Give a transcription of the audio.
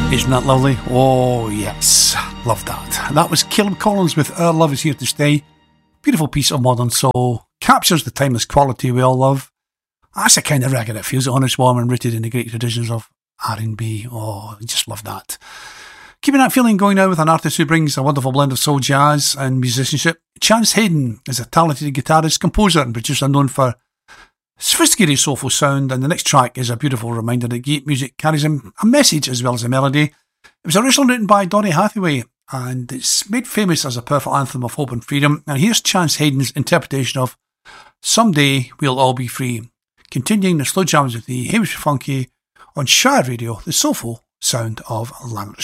Isn't that lovely? Oh, yes. Love that. That was Caleb Collins with Our Love Is Here to Stay. Beautiful piece of modern soul. Captures the timeless quality we all love. That's the kind of reggae that feels honest, warm and rooted in the great traditions of R&B. Oh, I just love that. Keeping that feeling going now with an artist who brings a wonderful blend of soul, jazz and musicianship. Chance Hayden is a talented guitarist, composer and producer known for sophisticated soulful sound, and the next track is a beautiful reminder that great music carries a message as well as a melody. It was originally written by Donny Hathaway and it's made famous as a powerful anthem of hope and freedom. And here's Chance Hayden's interpretation of Someday We'll All Be Free, continuing the slow jams with the Hamish Funky on Shire Radio, the soulful sound of Lanarkshire.